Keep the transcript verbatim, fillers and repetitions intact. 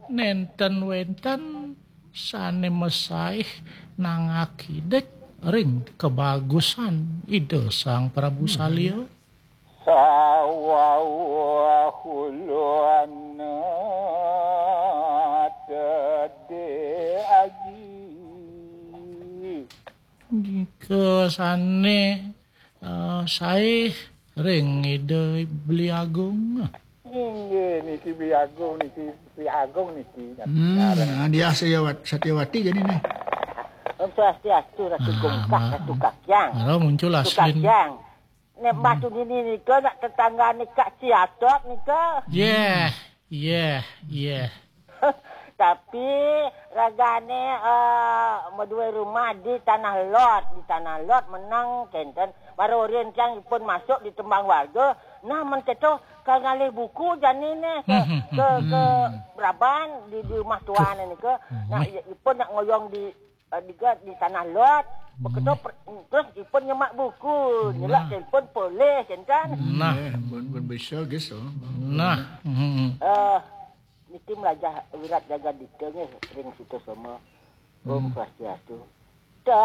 nenten wenten sane mesai nangakidek ring kebagusan ide Sang Prabu Salya. Sawawahulana tade agi. Jika sane uh, saya ring ide beli agung. Inge niki beli agung niki beli agung niki. Hmm, dia Satyawati jadi nih. Swastiastu Ratu Gongkak Ratu Kakyang. Kalau muncul Ratu aslin. Kakyang. Nek batu ini nika nak tetangga ni Kak Ciatot nika. Yeah, yeah, yeah. Tapi ragane uh, medue rumah di Tanah Lot, di Tanah Lot menang kenten baru rencang pun masuk di tembang warga. Nah men keto kangalih buku janine ke ke, ke Braban di, di rumah tuan ni ke. Nah ipun nak ngoyong di uh, di, di Tanah Lot. Beketo terus ipun nyemak buku, nyelak telefon polis kan. Nah, Bun bisa gitu. nah. Hmm. Eh niki melajah wirat jaga detailnya ring situ semua. Om Swastiastu.